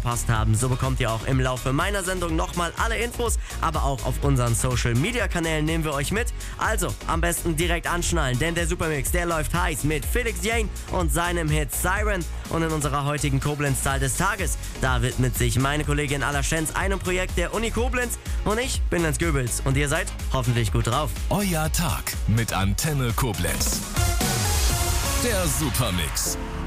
verpasst haben, so bekommt ihr auch im Laufe meiner Sendung nochmal alle Infos, aber auch auf unseren Social-Media-Kanälen nehmen wir euch mit. Also am besten direkt anschnallen, denn der Supermix, der läuft heiß mit Felix Jane und seinem Hit Siren. Und in unserer heutigen Koblenz-Zahl des Tages, da widmet sich meine Kollegin Alla Schenz einem Projekt der Uni Koblenz und ich bin Lenz Göbels und ihr seid hoffentlich gut drauf. Euer Tag mit Antenne Koblenz. Der Supermix.